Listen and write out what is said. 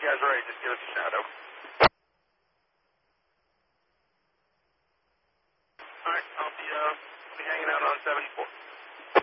you guys are ready, just give us a shout, over. Alright, I'll be hanging out on 74.